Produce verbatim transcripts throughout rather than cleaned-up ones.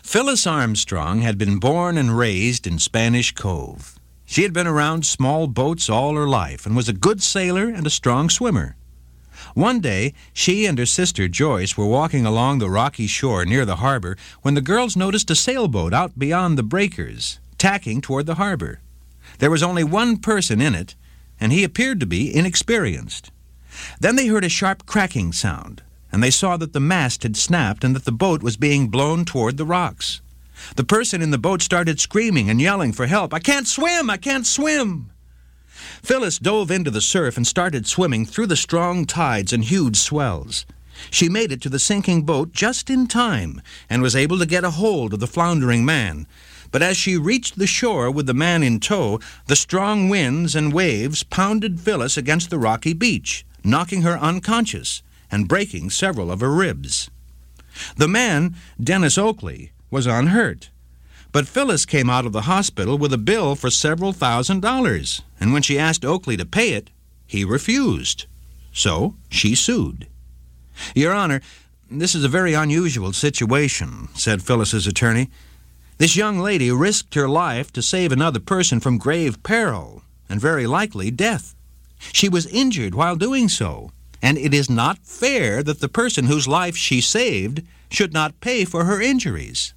Phyllis Armstrong had been born and raised in Spanish Cove. She had been around small boats all her life and was a good sailor and a strong swimmer. One day, she and her sister Joyce were walking along the rocky shore near the harbor when the girls noticed a sailboat out beyond the breakers, tacking toward the harbor. There was only one person in it, and he appeared to be inexperienced. Then they heard a sharp cracking sound, and they saw that the mast had snapped and that the boat was being blown toward the rocks. The person in the boat started screaming and yelling for help. "I can't swim! I can't swim!" Phyllis dove into the surf and started swimming through the strong tides and huge swells. She made it to the sinking boat just in time and was able to get a hold of the floundering man. But as she reached the shore with the man in tow, the strong winds and waves pounded Phyllis against the rocky beach, knocking her unconscious and breaking several of her ribs. The man, Dennis Oakley, was unhurt. But Phyllis came out of the hospital with a bill for several thousand dollars, and when she asked Oakley to pay it, he refused. So she sued. "Your Honor, this is a very unusual situation," said Phyllis's attorney. "This young lady risked her life to save another person from grave peril, and very likely death. She was injured while doing so, and it is not fair that the person whose life she saved should not pay for her injuries."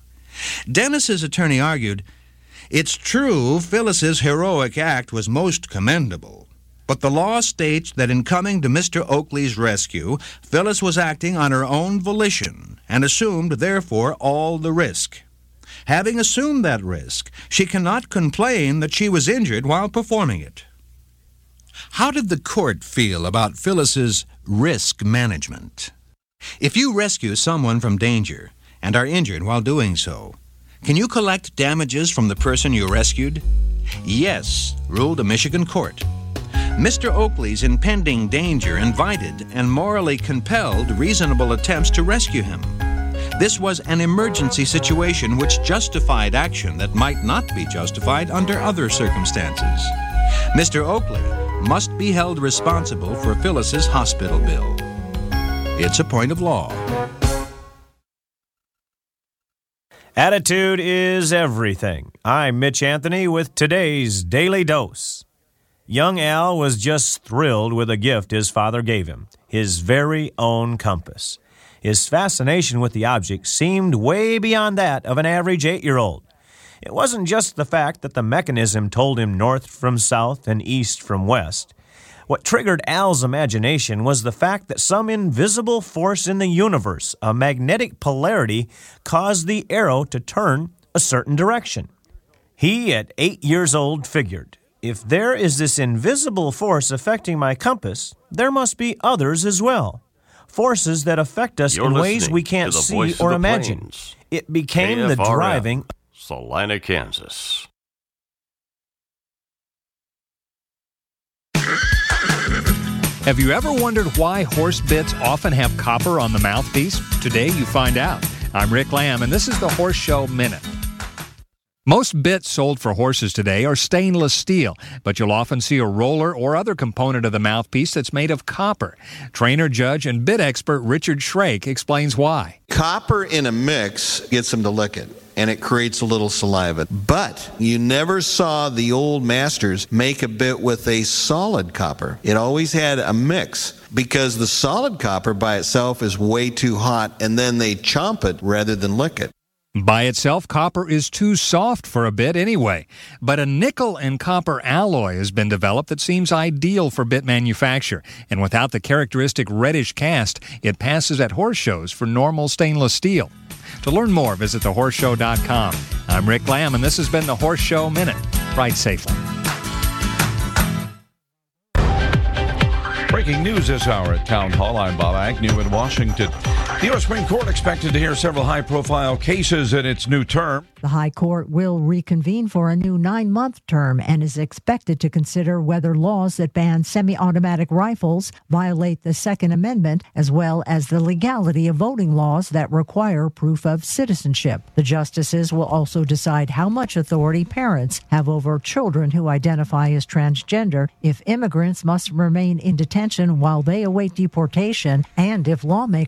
Dennis's attorney argued, "It's true Phyllis's heroic act was most commendable, but the law states that in coming to Mister Oakley's rescue, Phyllis was acting on her own volition and assumed, therefore, all the risk. Having assumed that risk, she cannot complain that she was injured while performing it." How did the court feel about Phyllis's risk management? If you rescue someone from danger and are injured while doing so, can you collect damages from the person you rescued? Yes, ruled a Michigan court. Mister Oakley's impending danger invited and morally compelled reasonable attempts to rescue him. This was an emergency situation which justified action that might not be justified under other circumstances. Mister Oakley must be held responsible for Phyllis's hospital bill. It's a point of law. Attitude is everything. I'm Mitch Anthony with today's Daily Dose. Young Al was just thrilled with a gift his father gave him, his very own compass. His fascination with the object seemed way beyond that of an average eight-year-old. It wasn't just the fact that the mechanism told him north from south and east from west. What triggered Al's imagination was the fact that some invisible force in the universe, a magnetic polarity, caused the arrow to turn a certain direction. He, at eight years old, figured, if there is this invisible force affecting my compass, there must be others as well. Forces that affect us You're in ways we can't see or imagine. Plains. It became K F R F, the driving... Salina, Kansas. Have you ever wondered why horse bits often have copper on the mouthpiece? Today you find out. I'm Rick Lamb, and this is the Horse Show Minute. Most bits sold for horses today are stainless steel, but you'll often see a roller or other component of the mouthpiece that's made of copper. Trainer, judge, and bit expert Richard Schrake explains why. Copper in a mix gets them to lick it, and it creates a little saliva. But you never saw the old masters make a bit with a solid copper. It always had a mix, because the solid copper by itself is way too hot, and then they chomp it rather than lick it. By itself, copper is too soft for a bit anyway. But a nickel and copper alloy has been developed that seems ideal for bit manufacture. And without the characteristic reddish cast, it passes at horse shows for normal stainless steel. To learn more, visit the horse show dot com. I'm Rick Lamb, and this has been the Horse Show Minute. Ride safely. Breaking news this hour at Town Hall. I'm Bob Agnew in Washington. The U S Supreme Court expected to hear several high-profile cases in its new term. The High Court will reconvene for a new nine-month term and is expected to consider whether laws that ban semi-automatic rifles violate the Second Amendment, as well as the legality of voting laws that require proof of citizenship. The justices will also decide how much authority parents have over children who identify as transgender, if immigrants must remain in detention while they await deportation, and if lawmakers